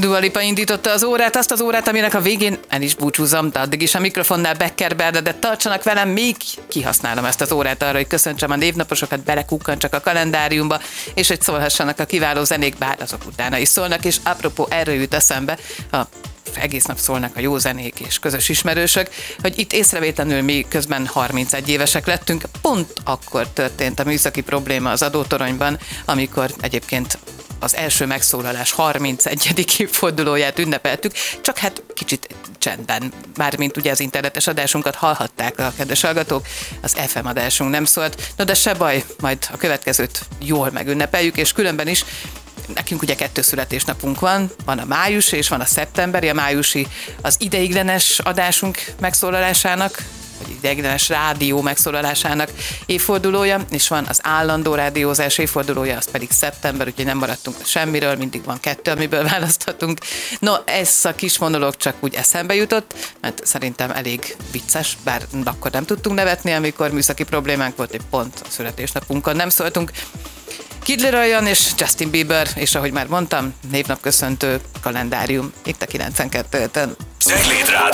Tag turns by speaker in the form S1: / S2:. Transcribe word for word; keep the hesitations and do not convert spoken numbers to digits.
S1: Dua Lipa indította az órát, azt az órát, aminek a végén el is búcsúzom, de addig is a mikrofonnál Becker Bernadett, tartsanak velem, még kihasználom ezt az órát arra, hogy köszöntsem a névnaposokat, belekukkancsak a kalendáriumba, és hogy szólhassanak a kiváló zenék, bár azok utána is szólnak, és apropó, erről jut eszembe, a egész nap szólnak a jó zenék és közös ismerősök, hogy itt észrevétlenül mi közben harmincegy évesek lettünk, pont akkor történt a műszaki probléma az adótoronyban, amikor egyébként az első megszólalás harmincegyedik évfordulóját ünnepeltük, csak hát kicsit csendben, mármint ugye az internetes adásunkat hallhatták a kedves hallgatók, az ef em adásunk nem szólt, no de se baj, majd a következőt jól megünnepeljük, és különben is nekünk ugye kettő születésnapunk van, van a májusi és van a szeptemberi, a májusi az ideiglenes adásunk megszólalásának, vagy ideiglenes rádió megszólalásának évfordulója, és van az állandó rádiózás évfordulója, az pedig szeptember, úgyhogy nem maradtunk semmiről, mindig van kettő, amiből választhatunk. No, ez a kis monológ csak úgy eszembe jutott, mert szerintem elég vicces, bár akkor nem tudtunk nevetni, amikor műszaki problémánk volt, hogy pont a születésnapunkon nem szóltunk. Kid Leroy és Justin Bieber, és ahogy már mondtam, névnapköszöntő kalendárium itt a kilencvenkettőn.